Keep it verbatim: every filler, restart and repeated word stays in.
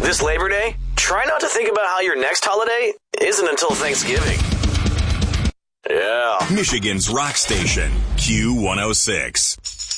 This Labor Day, try not to think about how your next holiday isn't until Thanksgiving. Yeah. Michigan's rock station, Q one oh six.